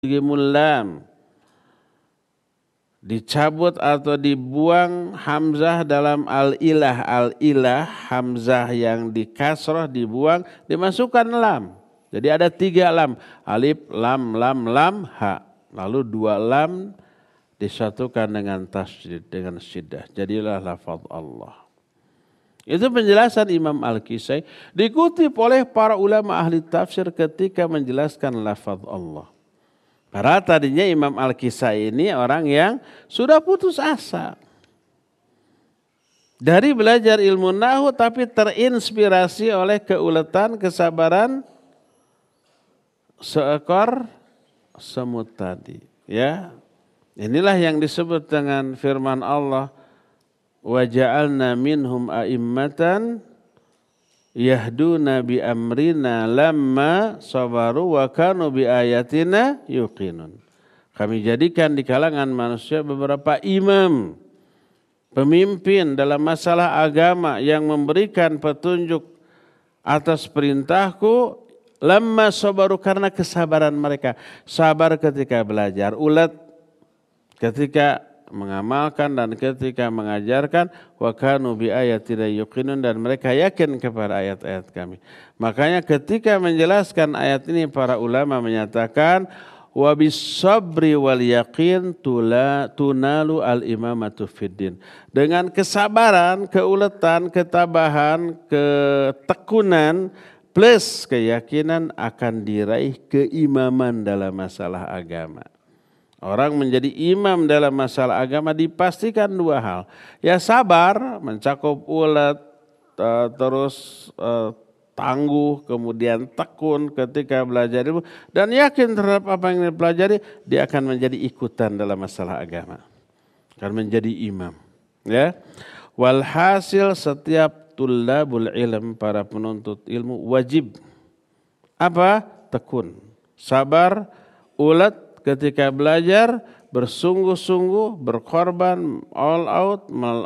lam. Dicabut atau dibuang hamzah dalam al-ilah. Al-ilah hamzah yang dikasrah dibuang, dimasukkan lam. Jadi ada 3 lam. Alif, lam, lam, ha. Lalu 2 lam disatukan dengan tasydid, dengan syiddah. Jadilah lafaz Allah. Itu penjelasan Imam Al-Kisai. Dikutip oleh para ulama ahli tafsir ketika menjelaskan lafaz Allah. Karena tadinya Imam Al-Kisai ini orang yang sudah putus asa dari belajar ilmu nahwu, tapi terinspirasi oleh keuletan, kesabaran seekor semut tadi. Ya, inilah yang disebut dengan firman Allah, wa ja'alna minhum a'immatan yahduna bi amrina lamma sabaru wa kanu bi ayatina yuqinun. Kami jadikan di kalangan manusia beberapa imam, pemimpin dalam masalah agama yang memberikan petunjuk atas perintahku, lamma sabaru, karena kesabaran mereka. Sabar ketika belajar, ulet ketika mengamalkan dan ketika mengajarkan, wa kanu bi ayatina yuqinun, dan mereka yakin kepada ayat-ayat kami. Makanya ketika menjelaskan ayat ini para ulama menyatakan wa bis sabri wal yaqin tunalu al imamatu fiddin. Dengan kesabaran, keuletan, ketabahan, ketekunan plus keyakinan akan diraih keimaman dalam masalah agama. Orang menjadi imam dalam masalah agama dipastikan 2 hal. Ya sabar, mencakup ulet, terus tangguh, kemudian tekun ketika belajar ilmu, dan yakin terhadap apa yang dipelajari, dia akan menjadi ikutan dalam masalah agama. Akan menjadi imam. Ya. Walhasil setiap tullabul ilm, para penuntut ilmu, wajib apa? Tekun, sabar, ulet ketika belajar, bersungguh-sungguh, berkorban, all out,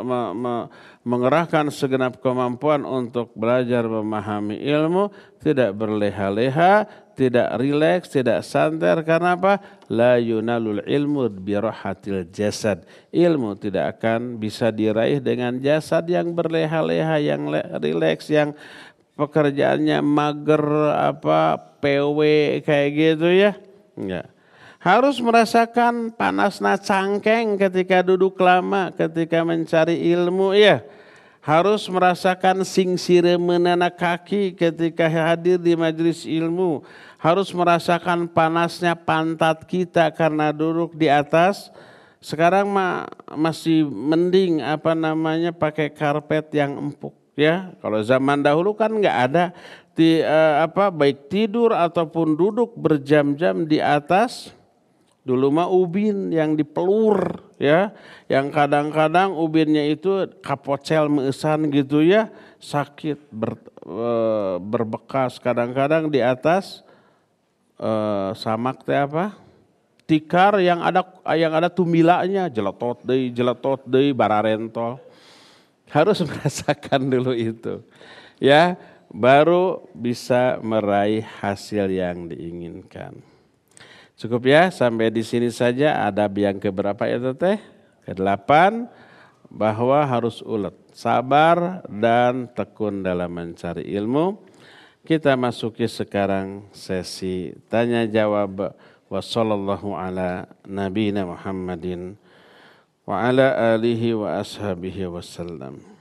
mengerahkan segenap kemampuan untuk belajar memahami ilmu, tidak berleha-leha, tidak rileks, tidak santai. Karena apa? La yunalul ilmu birahatil jasad. Ilmu tidak akan bisa diraih dengan jasad yang berleha-leha, yang rileks, yang pekerjaannya mager, PW kayak gitu ya. Enggak. Harus merasakan panasnya cangkeng ketika duduk lama, ketika mencari ilmu ya. Harus merasakan singsireunana kaki ketika hadir di majelis ilmu. Harus merasakan panasnya pantat kita karena duduk di atas. Sekarang masih mending pakai karpet yang empuk ya. Kalau zaman dahulu kan nggak ada baik tidur ataupun duduk berjam-jam di atas. Dulu mah ubin yang dipelur ya, yang kadang-kadang ubinnya itu kapocel meusan gitu ya, sakit, berbekas, kadang-kadang di atas samak tikar yang ada tumilanya, jeletot deui bararentol. Harus merasakan dulu itu ya, baru bisa meraih hasil yang diinginkan. Cukup ya, sampai di sini saja. Adab yang keberapa ya teteh? Ke-8, bahwa harus ulet, sabar dan tekun dalam mencari ilmu. Kita masuki sekarang sesi tanya jawab. Wa sallallahu ala nabiyina Muhammadin wa ala alihi wa ashabihi wasallam.